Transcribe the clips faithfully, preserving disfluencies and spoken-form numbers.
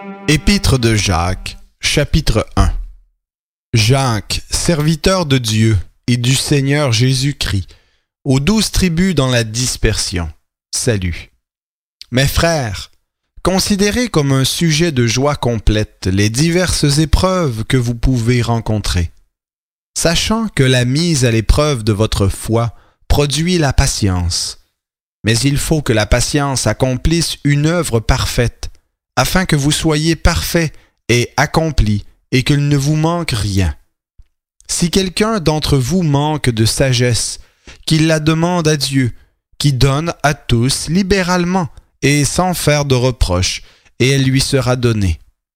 Épître de Jacques, chapitre un. Jacques, serviteur de Dieu et du Seigneur Jésus-Christ, aux douze tribus dans la dispersion, salut. Mes frères, considérez comme un sujet de joie complète les diverses épreuves que vous pouvez rencontrer, sachant que la mise à l'épreuve de votre foi produit la patience. Mais il faut que la patience accomplisse une œuvre parfaite, afin que vous soyez parfaits et accomplis, et qu'il ne vous manque rien. Si quelqu'un d'entre vous manque de sagesse, qu'il la demande à Dieu, qui donne à tous libéralement et sans faire de reproche, et elle lui sera donnée.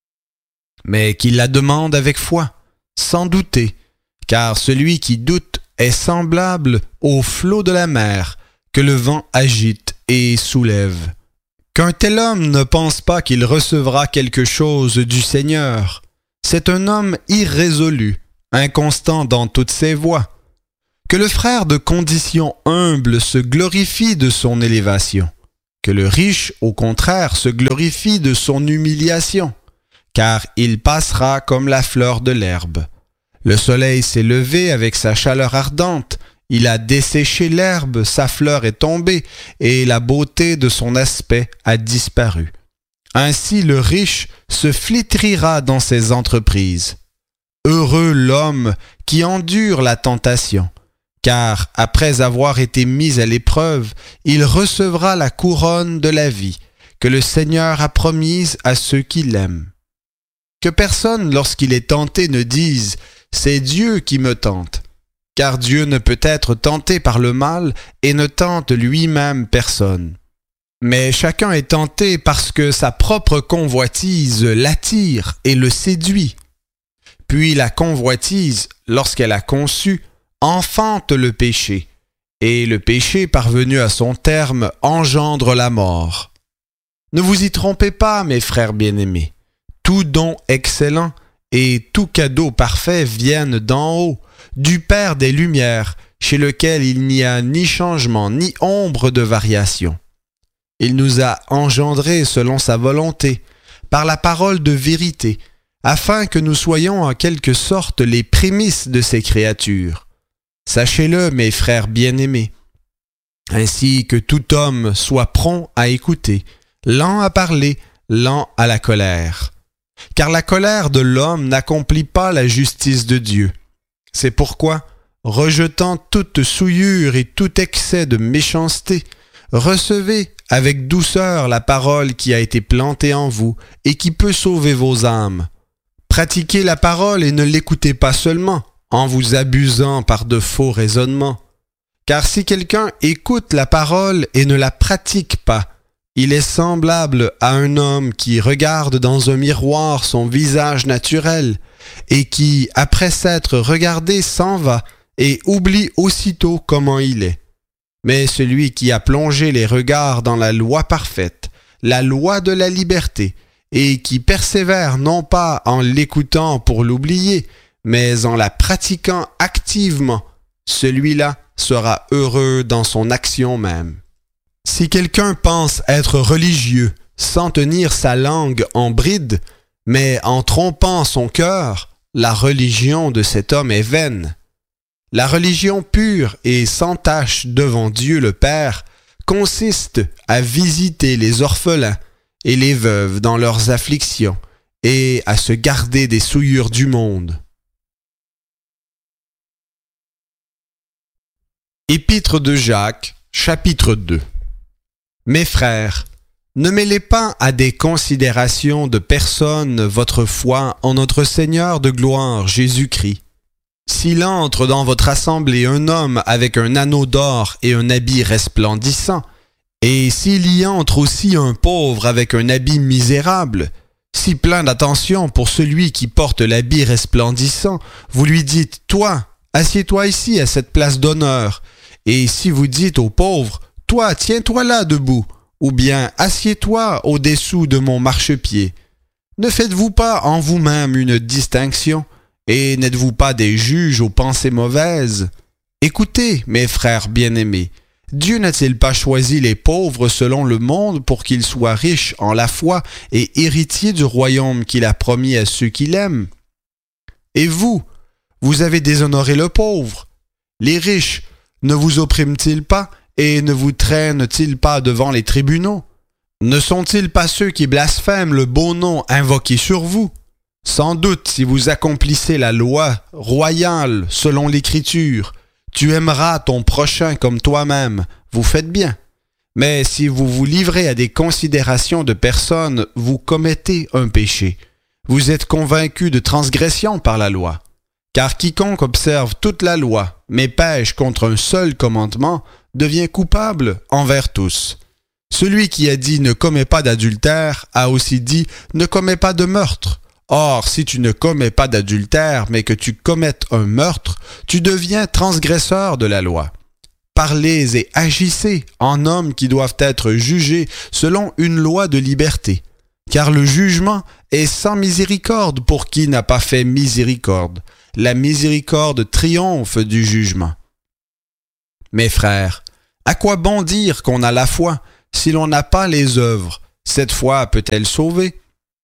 Mais qu'il la demande avec foi, sans douter, car celui qui doute est semblable au flot de la mer, que le vent agite et soulève. Qu'un tel homme ne pense pas qu'il recevra quelque chose du Seigneur. C'est un homme irrésolu, inconstant dans toutes ses voies. Que le frère de condition humble se glorifie de son élévation. Que le riche, au contraire, se glorifie de son humiliation, car il passera comme la fleur de l'herbe. Le soleil s'est levé avec sa chaleur ardente, il a desséché l'herbe, sa fleur est tombée, et la beauté de son aspect a disparu. Ainsi le riche se flétrira dans ses entreprises. Heureux l'homme qui endure la tentation, car après avoir été mis à l'épreuve, il recevra la couronne de la vie que le Seigneur a promise à ceux qui l'aiment. Que personne, lorsqu'il est tenté, ne dise « C'est Dieu qui me tente », car Dieu ne peut être tenté par le mal et ne tente lui-même personne. Mais chacun est tenté parce que sa propre convoitise l'attire et le séduit. Puis la convoitise, lorsqu'elle a conçu, enfante le péché, et le péché parvenu à son terme engendre la mort. Ne vous y trompez pas, mes frères bien-aimés. Tout don excellent et tout cadeau parfait viennent d'en haut, du Père des Lumières, chez lequel il n'y a ni changement ni ombre de variation. Il nous a engendrés selon sa volonté, par la parole de vérité, afin que nous soyons en quelque sorte les prémices de ses créatures. Sachez-le, mes frères bien-aimés, ainsi que tout homme soit prompt à écouter, lent à parler, lent à la colère. Car la colère de l'homme n'accomplit pas la justice de Dieu. C'est pourquoi, rejetant toute souillure et tout excès de méchanceté, recevez avec douceur la parole qui a été plantée en vous et qui peut sauver vos âmes. Pratiquez la parole et ne l'écoutez pas seulement, en vous abusant par de faux raisonnements. Car si quelqu'un écoute la parole et ne la pratique pas, il est semblable à un homme qui regarde dans un miroir son visage naturel et qui, après s'être regardé, s'en va et oublie aussitôt comment il est. Mais celui qui a plongé les regards dans la loi parfaite, la loi de la liberté, et qui persévère non pas en l'écoutant pour l'oublier, mais en la pratiquant activement, celui-là sera heureux dans son action même. Si quelqu'un pense être religieux sans tenir sa langue en bride, mais en trompant son cœur, la religion de cet homme est vaine. La religion pure et sans tache devant Dieu le Père consiste à visiter les orphelins et les veuves dans leurs afflictions et à se garder des souillures du monde. Épître de Jacques, chapitre deux. Mes frères, ne mêlez pas à des considérations de personnes votre foi en notre Seigneur de gloire Jésus-Christ. S'il entre dans votre assemblée un homme avec un anneau d'or et un habit resplendissant, et s'il y entre aussi un pauvre avec un habit misérable, si plein d'attention pour celui qui porte l'habit resplendissant, vous lui dites « Toi, assieds-toi ici à cette place d'honneur », et si vous dites au pauvre « Toi, tiens-toi là debout », ou bien « Assieds-toi au-dessous de mon marchepied ». Ne faites-vous pas en vous-même une distinction, et n'êtes-vous pas des juges aux pensées mauvaises? Écoutez, mes frères bien-aimés, Dieu n'a-t-il pas choisi les pauvres selon le monde pour qu'ils soient riches en la foi et héritiers du royaume qu'il a promis à ceux qui l'aiment? Et vous, vous avez déshonoré le pauvre. Les riches ne vous oppriment-ils pas et ne vous traînent-ils pas devant les tribunaux? Ne sont-ils pas ceux qui blasphèment le beau nom invoqué sur vous? Sans doute, si vous accomplissez la loi royale selon l'Écriture, tu aimeras ton prochain comme toi-même, vous faites bien. Mais si vous vous livrez à des considérations de personnes, vous commettez un péché. Vous êtes convaincu de transgression par la loi. Car quiconque observe toute la loi, mais pêche contre un seul commandement, devient coupable envers tous. Celui qui a dit « ne commets pas d'adultère » a aussi dit « ne commets pas de meurtre ». Or, si tu ne commets pas d'adultère, mais que tu commettes un meurtre, tu deviens transgresseur de la loi. Parlez et agissez en hommes qui doivent être jugés selon une loi de liberté. Car le jugement est sans miséricorde pour qui n'a pas fait miséricorde. La miséricorde triomphe du jugement. Mes frères, à quoi bon dire qu'on a la foi si l'on n'a pas les œuvres? Cette foi peut-elle sauver?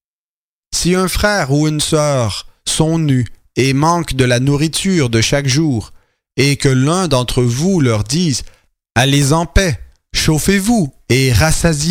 Si un frère ou une sœur sont nus et manquent de la nourriture de chaque jour, et que l'un d'entre vous leur dise « Allez en paix, chauffez-vous et rassasiez-vous »,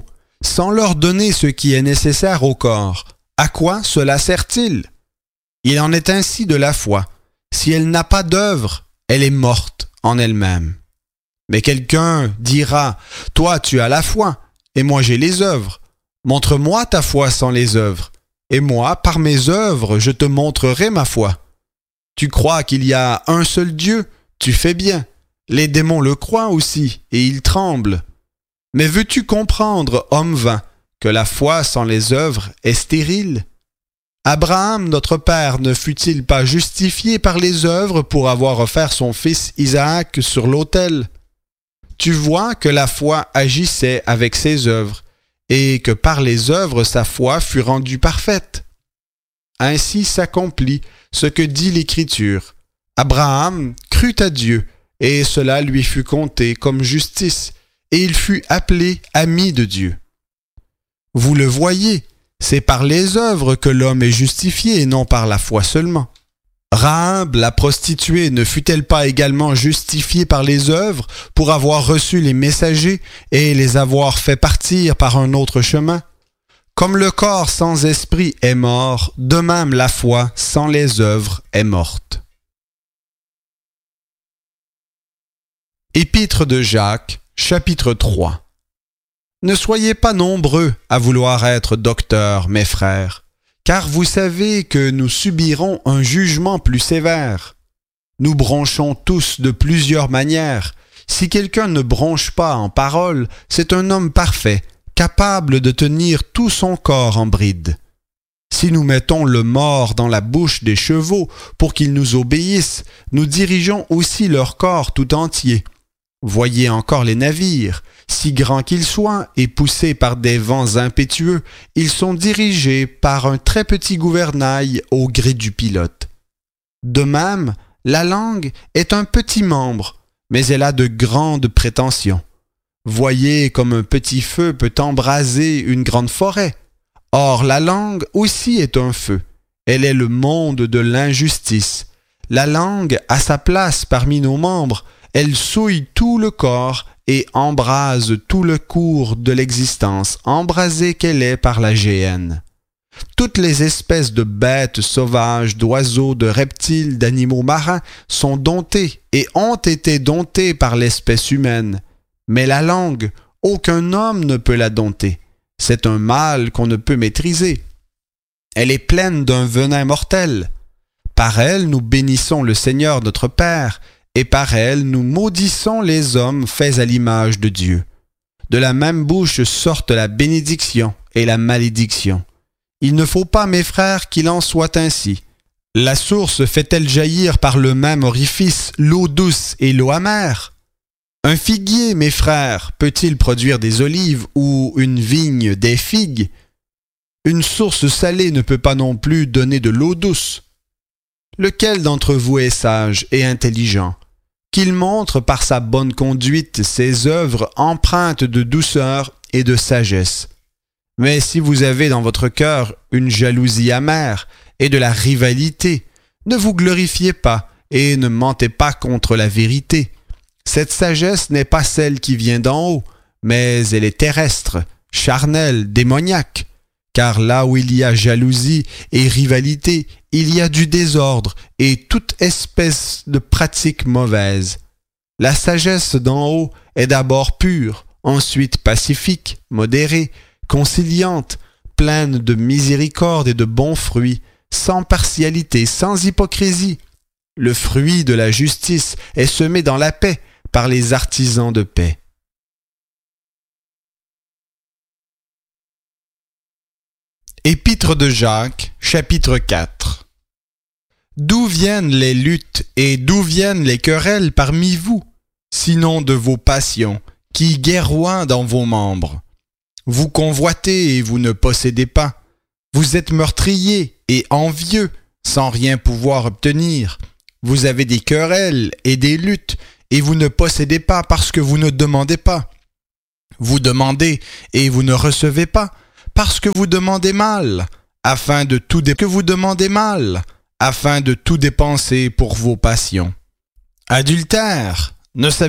sans leur donner ce qui est nécessaire au corps, à quoi cela sert-il? Il en est ainsi de la foi. Si elle n'a pas d'œuvre, elle est morte en elle-même. Mais quelqu'un dira « Toi, tu as la foi, et moi j'ai les œuvres. Montre-moi ta foi sans les œuvres. Et moi, par mes œuvres, je te montrerai ma foi. Tu crois qu'il y a un seul Dieu? Tu fais bien. Les démons le croient aussi, et ils tremblent. Mais veux-tu comprendre, homme vain, que la foi sans les œuvres est stérile? Abraham, notre père, ne fut-il pas justifié par les œuvres pour avoir offert son fils Isaac sur l'autel? Tu vois que la foi agissait avec ses œuvres, et que par les œuvres sa foi fut rendue parfaite. Ainsi s'accomplit ce que dit l'Écriture. Abraham crut à Dieu, et cela lui fut compté comme justice, et il fut appelé ami de Dieu. Vous le voyez, c'est par les œuvres que l'homme est justifié et non par la foi seulement. Rahab, la prostituée, ne fut-elle pas également justifiée par les œuvres pour avoir reçu les messagers et les avoir fait partir par un autre chemin? Comme le corps sans esprit est mort, de même la foi sans les œuvres est morte. Épître de Jacques, chapitre trois. Ne soyez pas nombreux à vouloir être docteurs, mes frères, car vous savez que nous subirons un jugement plus sévère. Nous bronchons tous de plusieurs manières. Si quelqu'un ne bronche pas en parole, c'est un homme parfait, capable de tenir tout son corps en bride. Si nous mettons le mors dans la bouche des chevaux pour qu'ils nous obéissent, nous dirigeons aussi leur corps tout entier. Voyez encore les navires, si grands qu'ils soient et poussés par des vents impétueux, ils sont dirigés par un très petit gouvernail au gré du pilote. De même, la langue est un petit membre, mais elle a de grandes prétentions. Voyez comme un petit feu peut embraser une grande forêt. Or, la langue aussi est un feu. Elle est le monde de l'injustice. La langue a sa place parmi nos membres. Elle souille tout le corps et embrase tout le cours de l'existence, embrasée qu'elle est par la géhenne. Toutes les espèces de bêtes sauvages, d'oiseaux, de reptiles, d'animaux marins sont domptées et ont été domptées par l'espèce humaine. Mais la langue, aucun homme ne peut la dompter. C'est un mal qu'on ne peut maîtriser. Elle est pleine d'un venin mortel. Par elle, nous bénissons le Seigneur notre Père, et par elle, nous maudissons les hommes faits à l'image de Dieu. De la même bouche sortent la bénédiction et la malédiction. Il ne faut pas, mes frères, qu'il en soit ainsi. La source fait-elle jaillir par le même orifice l'eau douce et l'eau amère? Un figuier, mes frères, peut-il produire des olives ou une vigne des figues? Une source salée ne peut pas non plus donner de l'eau douce. Lequel d'entre vous est sage et intelligent? qu'il montre par sa bonne conduite ses œuvres empreintes de douceur et de sagesse. Mais si vous avez dans votre cœur une jalousie amère et de la rivalité, ne vous glorifiez pas et ne mentez pas contre la vérité. Cette sagesse n'est pas celle qui vient d'en haut, mais elle est terrestre, charnelle, démoniaque. Car là où il y a jalousie et rivalité, il y a du désordre et toute espèce de pratique mauvaise. La sagesse d'en haut est d'abord pure, ensuite pacifique, modérée, conciliante, pleine de miséricorde et de bons fruits, sans partialité, sans hypocrisie. Le fruit de la justice est semé dans la paix par les artisans de paix. Épître de Jacques, chapitre quatre. D'où viennent les luttes et d'où viennent les querelles parmi vous, sinon de vos passions, qui guerroient dans vos membres? Vous convoitez et vous ne possédez pas. Vous êtes meurtriers et envieux, sans rien pouvoir obtenir. Vous avez des querelles et des luttes, et vous ne possédez pas parce que vous ne demandez pas. Vous demandez et vous ne recevez pas, parce que vous demandez mal, afin de tout dé- que vous demandez mal, afin de tout dépenser pour vos passions. Adultère, ne savez